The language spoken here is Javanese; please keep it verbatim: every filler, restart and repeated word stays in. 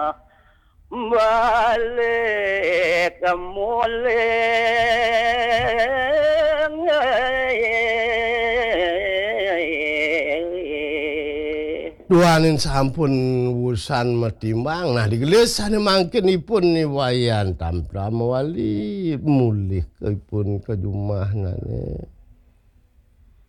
balik kemuling Duanin sampun wusan metimbang nah digelisane mangkinipun niwayan tamtram wali mulih kepun ke jumah nane